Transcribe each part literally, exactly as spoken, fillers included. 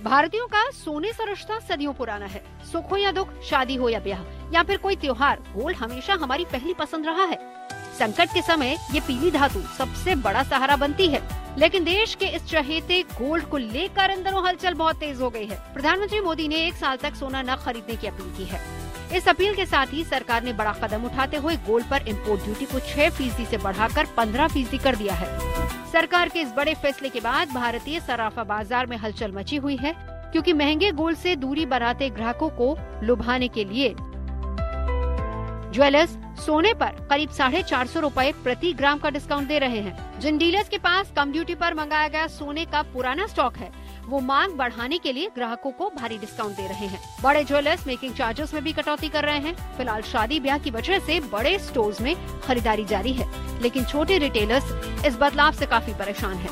भारतीयों का सोने से रिश्ता सदियों पुराना है। सुख हो या दुख, शादी हो या ब्याह या फिर कोई त्योहार, गोल्ड हमेशा हमारी पहली पसंद रहा है। संकट के समय ये पीली धातु सबसे बड़ा सहारा बनती है। लेकिन देश के इस चहेते गोल्ड को लेकर अंदरों हलचल बहुत तेज हो गई है। प्रधानमंत्री मोदी ने एक साल तक सोना न खरीदने की अपील की है। इस अपील के साथ ही सरकार ने बड़ा कदम उठाते हुए गोल्ड पर इम्पोर्ट ड्यूटी को छह फीसदी से बढ़ाकर पंद्रह फीसदी कर दिया है। सरकार के इस बड़े फैसले के बाद भारतीय सराफा बाजार में हलचल मची हुई है, क्योंकि महंगे गोल्ड से दूरी बनाते ग्राहकों को लुभाने के लिए ज्वेलर्स सोने पर करीब साढ़े चार सौ रूपए प्रति ग्राम का डिस्काउंट दे रहे हैं। जिन डीलर्स के पास कम ड्यूटी पर मंगाया गया सोने का पुराना स्टॉक है, वो मांग बढ़ाने के लिए ग्राहकों को भारी डिस्काउंट दे रहे हैं। बड़े ज्वेलर्स मेकिंग चार्जेस में भी कटौती कर रहे हैं। फिलहाल शादी ब्याह की वजह से बड़े स्टोर्स में खरीदारी जारी है, लेकिन छोटे रिटेलर्स इस बदलाव से काफी परेशान हैं।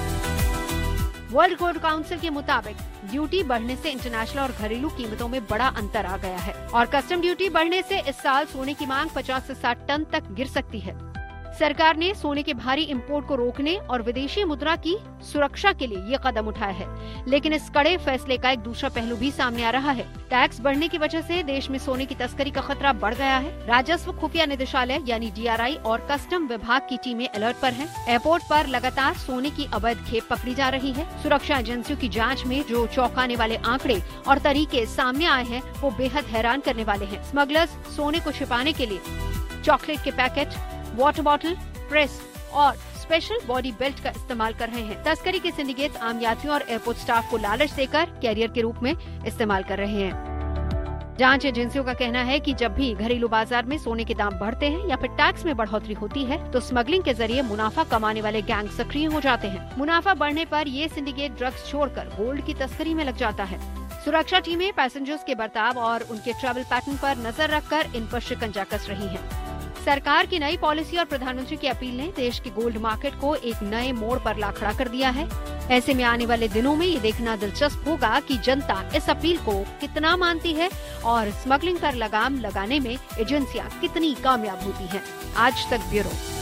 वर्ल्ड गोल्ड काउंसिल के मुताबिक ड्यूटी बढ़ने से इंटरनेशनल और घरेलू कीमतों में बड़ा अंतर आ गया है और कस्टम ड्यूटी बढ़ने से इस साल सोने की मांग पचास से साठ टन तक गिर सकती है। सरकार ने सोने के भारी इंपोर्ट को रोकने और विदेशी मुद्रा की सुरक्षा के लिए ये कदम उठाया है, लेकिन इस कड़े फैसले का एक दूसरा पहलू भी सामने आ रहा है। टैक्स बढ़ने की वजह से देश में सोने की तस्करी का खतरा बढ़ गया है। राजस्व खुफिया निदेशालय यानी डी आर आई और कस्टम विभाग की टीमें अलर्ट पर हैं। एयरपोर्ट पर लगातार सोने की अवैध खेप पकड़ी जा रही है। सुरक्षा एजेंसियों की जाँच में जो चौंकाने वाले आंकड़े और तरीके सामने आए हैं, वो बेहद हैरान करने वाले हैं। स्मगलर्स सोने को छिपाने के लिए चॉकलेट के पैकेट, वाटर बॉटल, प्रेस और स्पेशल बॉडी बेल्ट का इस्तेमाल कर रहे हैं। तस्करी के सिंडिकेट आम यात्रियों और एयरपोर्ट स्टाफ को लालच देकर कैरियर के रूप में इस्तेमाल कर रहे हैं। जांच एजेंसियों का कहना है कि जब भी घरेलू बाजार में सोने के दाम बढ़ते हैं या फिर टैक्स में बढ़ोतरी होती है, तो स्मगलिंग के जरिए मुनाफा कमाने वाले गैंग सक्रिय हो जाते हैं। मुनाफा बढ़ने पर ये सिंडिकेट ड्रग्स छोड़कर गोल्ड की तस्करी में लग जाता है। सुरक्षा टीमें पैसेंजर्स के बर्ताव और उनके ट्रैवल पैटर्न पर नजर रखकर इन पर शिकंजा कस रही हैं। सरकार की नई पॉलिसी और प्रधानमंत्री की अपील ने देश के गोल्ड मार्केट को एक नए मोड़ पर ला खड़ा कर दिया है। ऐसे में आने वाले दिनों में ये देखना दिलचस्प होगा कि जनता इस अपील को कितना मानती है और स्मगलिंग पर लगाम लगाने में एजेंसियां कितनी कामयाब होती हैं। आज तक ब्यूरो।